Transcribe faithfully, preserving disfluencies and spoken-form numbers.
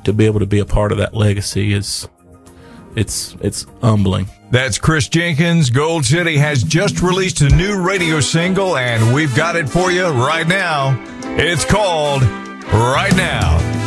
to be able to be a part of that legacy is it's it's humbling. That's Chris Jenkins. Gold City has just released a new radio single, and we've got it for you right now. It's called Right Now.